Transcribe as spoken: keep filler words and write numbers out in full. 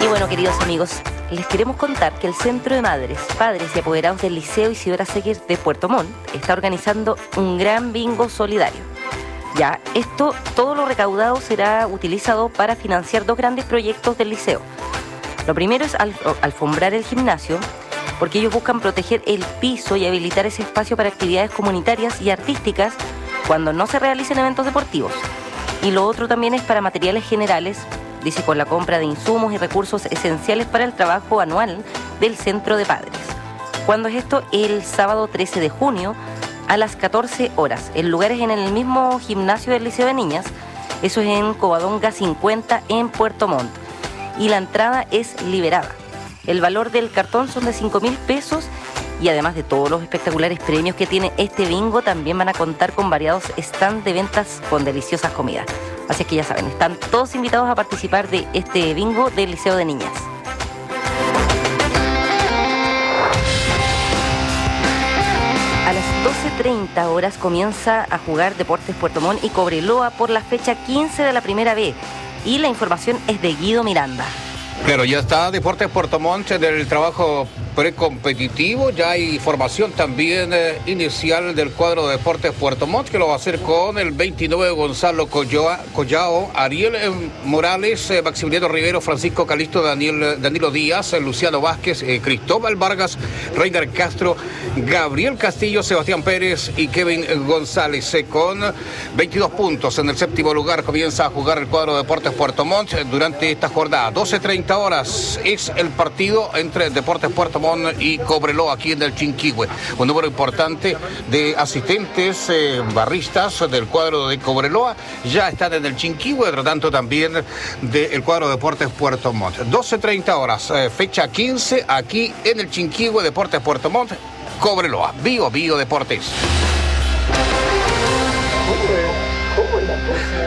bueno, queridos amigos, les queremos contar que el Centro de Madres, Padres y Apoderados del Liceo Isidora Seguer de Puerto Montt está organizando un gran bingo solidario. Ya, esto, todo lo recaudado será utilizado para financiar dos grandes proyectos del liceo. Lo primero es al, alfombrar el gimnasio, porque ellos buscan proteger el piso y habilitar ese espacio para actividades comunitarias y artísticas cuando no se realicen eventos deportivos. Y lo otro también es para materiales generales, dice, con la compra de insumos y recursos esenciales para el trabajo anual del Centro de Padres. ¿Cuándo es esto? El sábado trece de junio a las catorce horas. El lugar es en el mismo gimnasio del Liceo de Niñas, eso es en Covadonga cincuenta en Puerto Montt. Y la entrada es liberada. El valor del cartón son de cinco mil pesos y además de todos los espectaculares premios que tiene este bingo, también van a contar con variados stands de ventas con deliciosas comidas. Así es que ya saben, están todos invitados a participar de este bingo del Liceo de Niñas. A las doce treinta horas comienza a jugar Deportes Puerto Montt y Cobreloa por la fecha quince de la Primera B. Y la información es de Guido Miranda. Claro, ya está Deportes Puerto Montt del trabajo precompetitivo, ya hay formación también eh, inicial del cuadro de Deportes Puerto Montt, que lo va a hacer con el veintinueve Gonzalo Collao, Collao Ariel eh, Morales, eh, Maximiliano Rivero, Francisco Calisto, Daniel, Danilo Díaz, eh, Luciano Vázquez, eh, Cristóbal Vargas, Reiner Castro, Gabriel Castillo, Sebastián Pérez y Kevin González. Eh, con veintidós puntos en el séptimo lugar comienza a jugar el cuadro de Deportes Puerto Montt eh, durante esta jornada. doce treinta horas es el partido entre Deportes Puerto Montt y Cobreloa aquí en el Chinquihue. Un número importante de asistentes, eh, barristas del cuadro de Cobreloa ya están en el Chinquihue, por tanto también del cuadro de Deportes Puerto Montt. doce treinta horas, eh, fecha quince, aquí en el Chinquihue, Deportes Puerto Montt, Cobreloa. Bio, Bio Deportes. ¿Cómo, cómo la cosa?